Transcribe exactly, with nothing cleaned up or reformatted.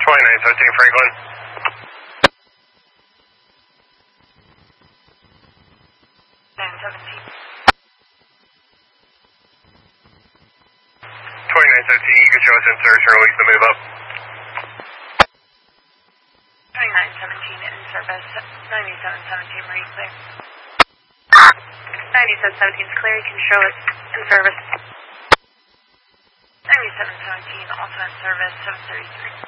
twenty-nine seventeen Franklin. nine seventeen. twenty-nine seventeen, you can show us insertion, release the move up. twenty-nine seventeen in service. ninety-seven seventeen, were you clear? ninety-seven seventeen is clear, you can show us in service. ninety-seven seventeen, also in service, seven thirty-three.